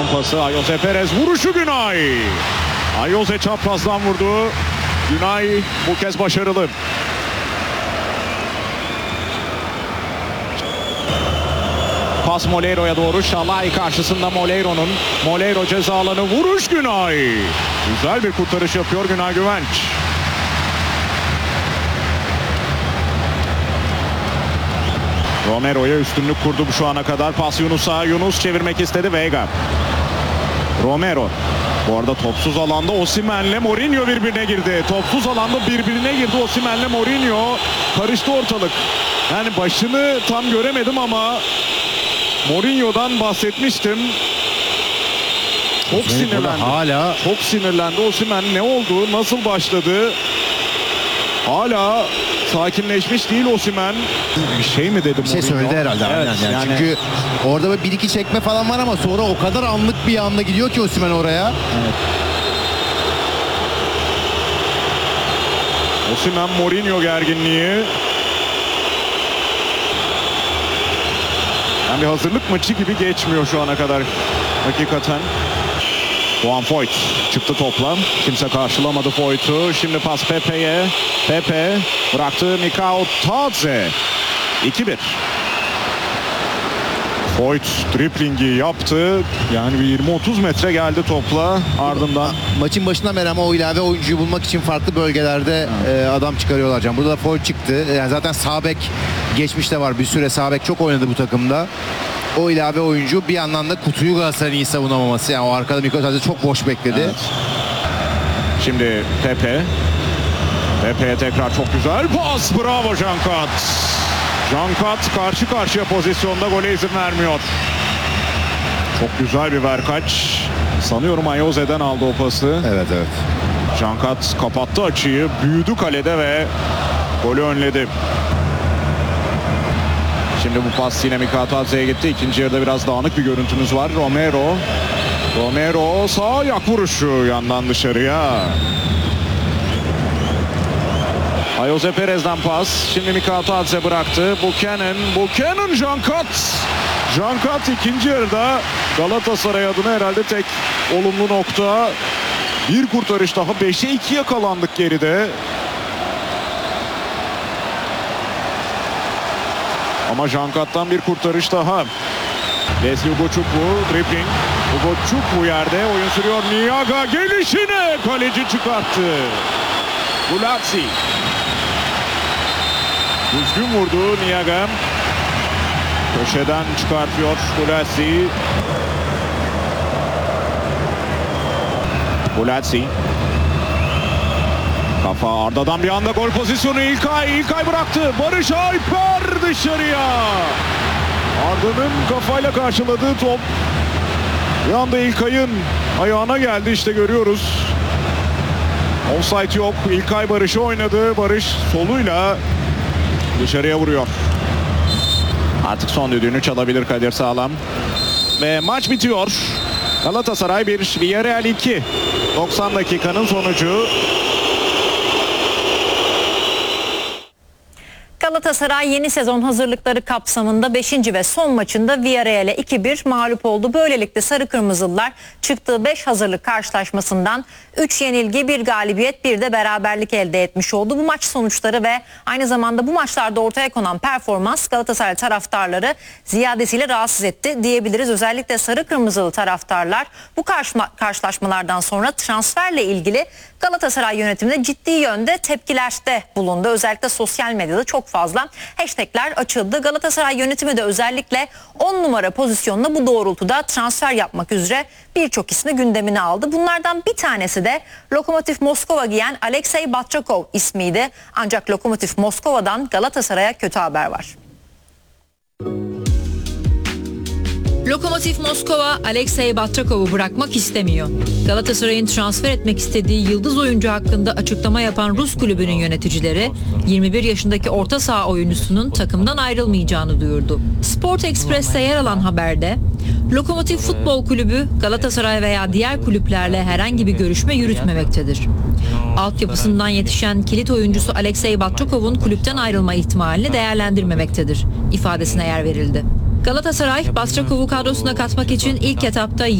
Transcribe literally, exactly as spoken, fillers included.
Ayoza'nın pası. Ayoze Perez vuruşu Günay. Ayoze çaprazdan vurdu. Günay bu kez başarılı. Pas Moleiro'ya doğru. Şalay karşısında Moleiro'nun. Moleiro ceza alanı, vuruş Günay. Güzel bir kurtarış yapıyor Günay Güvenç. Romero'ya üstünlük kurdu şu ana kadar. Pas Yunus'a. Yunus çevirmek istedi. Vega. Romero. Bu arada topsuz alanda Osimhen'le Mourinho birbirine girdi. Topsuz alanda birbirine girdi Osimhen'le Mourinho. Karıştı ortalık. Yani başını tam göremedim ama Mourinho'dan bahsetmiştim. Çok sinirlendi. Hala Çok sinirlendi Osimhen. Ne oldu? Nasıl başladı? Hala sakinleşmiş değil Osimhen. Bir şey mi dedi bir şey Mourinho? söyledi herhalde. Evet, aynen yani. yani... Çünkü orada bir iki çekme falan var ama sonra o kadar anlık bir anda gidiyor ki Osimhen oraya. Evet. Osimhen Mourinho gerginliği. Yani bir hazırlık maçı gibi geçmiyor şu ana kadar hakikaten. Juan Foyt çıktı topla. Kimse karşılamadı Foyt'u. Şimdi pas Pepe'ye. Pepe bıraktı Mikao Tadze. iki bir. Foyt driplingi yaptı. Yani bir yirmi otuz metre geldi topla ardından. Maçın başından beri ama o ilave oyuncuyu bulmak için farklı bölgelerde e, adam çıkarıyorlar can. Burada da Foyt çıktı. Yani zaten sağ bek geçmişte var. Bir süre sağ bek çok oynadı bu takımda. O ilave oyuncu bir yandan da kutuyu Galatasaray'ın iyi savunamaması. Yani o arkada Mikao Tadze çok boş bekledi. Evet. Şimdi Pepe. Pepe'ye tekrar çok güzel pas. Bravo Cankat. Cankat karşı karşıya pozisyonda gole izin vermiyor. Çok güzel bir verkaç. Sanıyorum Ayoze'den aldı o pası. Evet evet. Cankat kapattı açıyı. Büyüdü kalede ve golü önledi. Şimdi bu pas yine Mikao Tadze'ye gitti. İkinci yarıda biraz dağınık bir görüntümüz var. Romero. Romero sağ ayak vuruşu yandan dışarıya. Ayoze Perez'den pas. Şimdi Mikao Tadze bıraktı. Buchanan. Buchanan Cankat. Cankat ikinci yarıda Galatasaray adına herhalde tek olumlu nokta. Bir kurtarış daha. beşe iki yakalandık geride. Ama Cankat'tan bir kurtarış daha. Wesley Ugochukwu dribbling. Ugochukwu yerde oyun sürüyor. Niaga gelişine kaleci çıkarttı. Gulazzi. Düzgün vurdu Niaga. Köşeden çıkartıyor Gulazzi. Gulazzi. Kafa Arda'dan bir anda gol pozisyonu. İlkay. İlkay bıraktı. Barış Alper dışarıya. Arda'nın kafayla karşıladığı top bir anda İlkay'ın ayağına geldi. İşte görüyoruz. Offside yok. İlkay Barış'ı oynadı. Barış soluyla dışarıya vuruyor. Artık son düdüğünü çalabilir Kadir Sağlam. Ve maç bitiyor. Galatasaray bir, Villarreal iki. doksan dakikanın sonucu. Galatasaray yeni sezon hazırlıkları kapsamında beşinci ve son maçında Villarreal'e iki bir mağlup oldu. Böylelikle Sarı Kırmızılılar çıktığı beş hazırlık karşılaşmasından üç yenilgi, bir galibiyet, bir de beraberlik elde etmiş oldu. Bu maç sonuçları ve aynı zamanda bu maçlarda ortaya konan performans Galatasaray taraftarları ziyadesiyle rahatsız etti diyebiliriz. Özellikle Sarı Kırmızılı taraftarlar bu karşılaşmalardan sonra transferle ilgili Galatasaray yönetiminde ciddi yönde tepkilerde bulundu. Özellikle sosyal medyada çok fazla hashtagler açıldı. Galatasaray yönetimi de özellikle on numara pozisyonuna bu doğrultuda transfer yapmak üzere birçok ismi gündemine aldı. Bunlardan bir tanesi de Lokomotiv Moskova giyen Alexey Batrakov ismiydi. Ancak Lokomotiv Moskova'dan Galatasaray'a kötü haber var. Lokomotiv Moskova Alexey Batrakov'u bırakmak istemiyor. Galatasaray'ın transfer etmek istediği yıldız oyuncu hakkında açıklama yapan Rus kulübünün yöneticileri yirmi bir yaşındaki orta saha oyuncusunun takımdan ayrılmayacağını duyurdu. Sport Express'te yer alan haberde Lokomotiv Futbol Kulübü Galatasaray veya diğer kulüplerle herhangi bir görüşme yürütmemektedir. Altyapısından yetişen kilit oyuncusu Alexey Batrakov'un kulüpten ayrılma ihtimalini değerlendirmemektedir ifadesine yer verildi. Galatasaray Batrakov'u kadrosuna katmak için ilk etapta